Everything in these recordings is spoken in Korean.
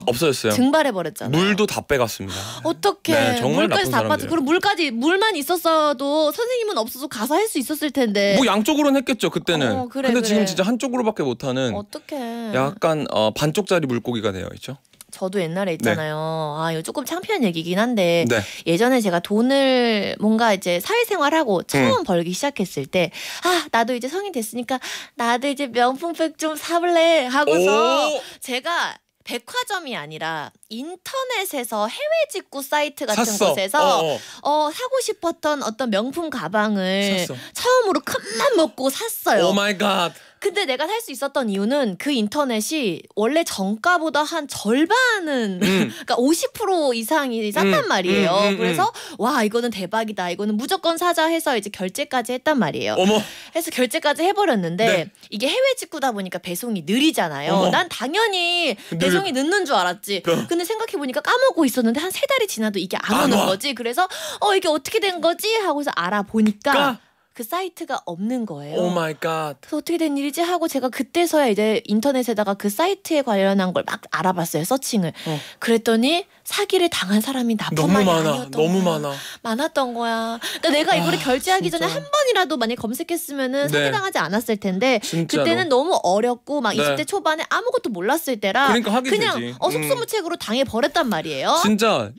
없어졌어요. 증발해 버렸잖아요. 물도 다 빼갔습니다. 어떻게? 네, 정말 물까지 나쁜 다 빠져. 그럼 물만 있었어도 선생님은 없어서 가서 할 수 있었을 텐데. 뭐 양쪽으로는 했겠죠 그때는. 그래, 근데 그래. 지금 진짜 한쪽으로밖에 못하는. 어떡해. 약간 반쪽짜리 물고기가 되어 있죠. 저도 옛날에 있잖아요. 아, 이거 조금 창피한 얘기긴 한데 네. 예전에 제가 돈을 뭔가 이제 사회생활하고 처음 벌기 시작했을 때 나도 이제 성인 됐으니까 나도 이제 명품백 좀 사볼래 하고서 제가 백화점이 아니라 인터넷에서 해외 직구 사이트 같은 샀어. 곳에서 사고 싶었던 어떤 명품 가방을 샀어. 처음으로 큰맘 먹고 샀어요. 오 마이 갓. 근데 내가 살 수 있었던 이유는 그 인터넷이 원래 정가보다 한 절반은 그러니까 50% 이상이 쌌단 말이에요. 그래서 와 이거는 대박이다. 이거는 무조건 사자 해서 이제 결제까지 했단 말이에요. 어머. 해서 결제까지 해버렸는데 네. 이게 해외 직구다 보니까 배송이 느리잖아요. 어머. 난 당연히 배송이 늦는 줄 알았지. 근데 생각해보니까 까먹고 있었는데 한 3달이 지나도 이게 안 오는 거지. 그래서 이게 어떻게 된 거지? 하고서 알아보니까 그 사이트가 없는 거예요. 오 마이 갓. 그래서 어떻게 된 일이지 하고 제가 그때서야 이제 인터넷에다가 그 사이트에 관련한 걸 막 알아봤어요. 서칭을. 그랬더니 사기를 당한 사람이 나뿐만이 아니었던 너무 거야. 많아. 많았던 거야. 그러니까 내가 이거를 결제하기 전에 한 번이라도 만약 검색했으면은 사기당하지 않았을 텐데 진짜로. 그때는 너무 어렵고 막 네. 20대 초반에 아무것도 몰랐을 때라 그러니까 하게 그냥 되지. 속수무책으로 당해버렸단 말이에요. 진짜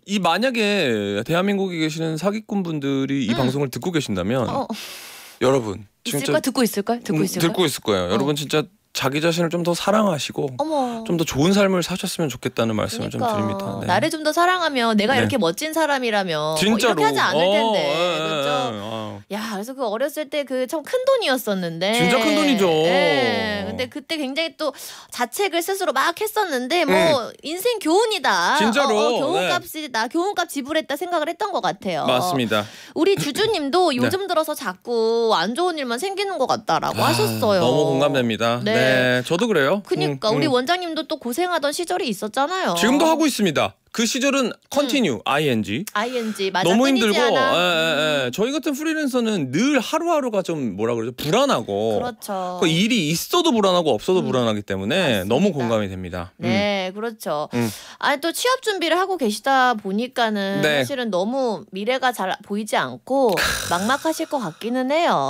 만약에 대한민국에 계시는 사기꾼 분들이 이 방송을 듣고 계신다면 여러분 있을걸? 듣고 있을걸? 듣고 있을 거예요. 여러분 진짜 자기 자신을 좀 더 사랑하시고 좀 더 좋은 삶을 사셨으면 좋겠다는 말씀을 좀 드립니다. 네. 나를 좀 더 사랑하면 내가 이렇게 멋진 사람이라면 진짜로. 이렇게 하지 않을 텐데. 그렇죠? 야, 그래서 그 어렸을 때 그 참 큰 돈이었었는데. 진짜 큰 돈이죠. 네. 근데 그때 굉장히 또 자책을 스스로 막 했었는데 뭐 인생 교훈이다. 진짜로. 교훈값이다. 교훈값 지불했다 생각을 했던 것 같아요. 맞습니다. 우리 주주님도 요즘 들어서 자꾸 안 좋은 일만 생기는 것 같다라고 하셨어요. 너무 공감됩니다. 네, 저도 그래요. 그러니까 우리 원장님도 또 고생하던 시절이 있었잖아요. 지금도 하고 있습니다. 그 시절은 continue, ing. 맞아. 너무 끊이지 힘들고 않아. 저희 같은 프리랜서는 늘 하루하루가 좀 뭐라 그러죠? 불안하고 그렇죠. 그 일이 있어도 불안하고 없어도 불안하기 때문에 맞습니다. 너무 공감이 됩니다. 네, 그렇죠. 또 취업 준비를 하고 계시다 보니까는 네. 사실은 너무 미래가 잘 보이지 않고 막막하실 것 같기는 해요.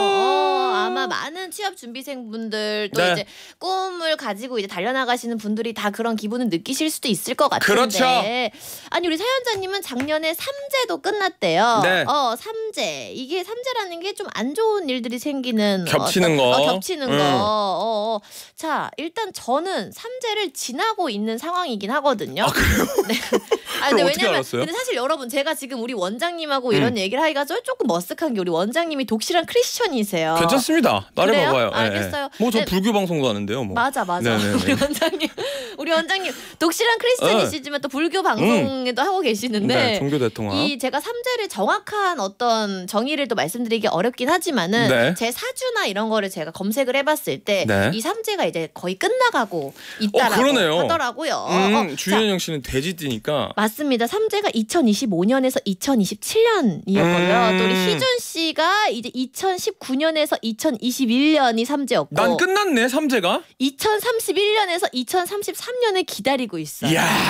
아마 많은 취업 준비생분들 또 네. 이제 꿈을 가지고 이제 달려나가시는 분들이 다 그런 기분을 느끼실 수도 있을 것 같은데. 그렇죠. 아니 우리 사연자님은 작년에 삼재도 끝났대요. 네. 삼재. 이게 삼재라는 게 좀 안 좋은 일들이 생기는 겹치는 거. 겹치는 거. 자, 일단 저는 삼재를 지나고 있는 상황이긴 하거든요. 그래요? 네. 그럼 어떻게 알았어요? 근데 사실 여러분 제가 지금 우리 원장님하고 이런 얘기를 하기가 조금 머쓱한 게 우리 원장님이 독실한 크리스천이세요. 괜찮습니다. 말해봐봐요. 알겠어요. 뭐 저 네. 불교 방송도 하는데요. 뭐. 맞아. 네네네. 우리 원장님 독실한 크리스천이시지만 또 불교 방송에도 하고 계시는데 네, 종교 대통합. 이 제가 삼재를 정확한 어떤 정의를 또 말씀드리기 어렵긴 하지만은 네. 제 사주나 이런 거를 제가 검색을 해봤을 때 이 네. 삼재가 이제 거의 끝나가고 있다라고 그러네요. 하더라고요. 주현영 씨는 돼지띠니까. 맞습니다. 삼재가 2025년에서 2027년이었고요. 또 우리 희준 씨가 이제 2019년에서 2021년이 삼재였고 난 끝났네 삼재가. 2031년에서 2033년을 기다리고 있어요.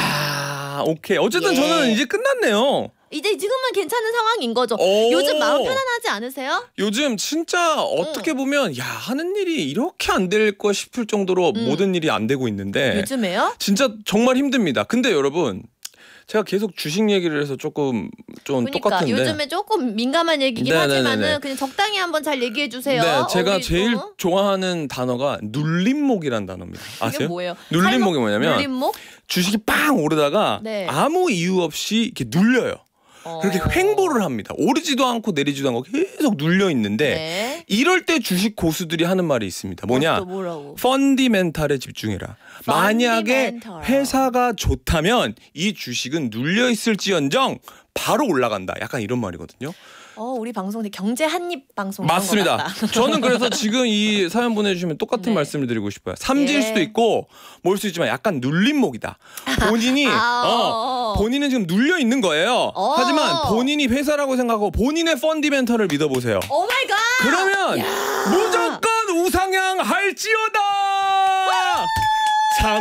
이야, 오케이. 어쨌든 예. 저는 이제 끝났네요. 이제 지금은 괜찮은 상황인 거죠. 요즘 마음 편안하지 않으세요? 요즘 진짜 어떻게 보면 야 하는 일이 이렇게 안 될 거 싶을 정도로 모든 일이 안 되고 있는데 요즘에요? 진짜 정말 힘듭니다. 근데 여러분 제가 계속 주식 얘기를 해서 조금 좀 그러니까 똑같은데 요즘에 조금 민감한 얘기긴 네네네네. 하지만은 그냥 적당히 한번 잘 얘기해 주세요. 네, 제가 우리 제일 또. 좋아하는 단어가 눌림목이란 단어입니다. 아세요? 이게 뭐예요? 눌림목이 뭐냐면 눌림목? 주식이 빵 오르다가 네. 아무 이유 없이 이렇게 눌려요. 그렇게 횡보를 합니다. 오르지도 않고 내리지도 않고 계속 눌려 있는데 네. 이럴 때 주식 고수들이 하는 말이 있습니다. 뭐냐? 또 뭐라고? 펀디멘탈에 집중해라. 만약에 펀디멘털. 회사가 좋다면 이 주식은 눌려 있을지언정 바로 올라간다. 약간 이런 말이거든요. 우리 방송 경제 한입 방송 맞습니다. 저는 그래서 지금 이 사연 보내주시면 똑같은 네. 말씀을 드리고 싶어요. 삼질 예. 수도 있고 뭘 수 있지만 약간 눌림목이다. 본인이 본인은 지금 눌려 있는 거예요. 하지만 본인이 회사라고 생각하고 본인의 펀디멘털을 믿어보세요. 오 마이 갓. 그러면 무조건 우상향 할지어다.